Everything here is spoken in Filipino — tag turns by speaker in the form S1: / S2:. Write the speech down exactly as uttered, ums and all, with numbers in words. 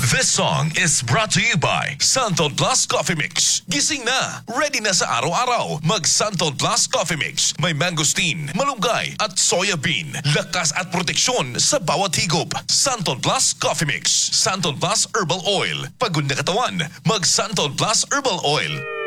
S1: This song is brought to you by Santon Plus Coffee Mix. Gising na, ready na sa araw-araw. Mag Santon Plus Coffee Mix. May mangosteen, malunggay at soya bean. Lakas at proteksyon sa bawat higop. Santon Plus Coffee Mix. Santon Plus Herbal Oil. Pagod na katawan, mag Santon Plus Herbal Oil.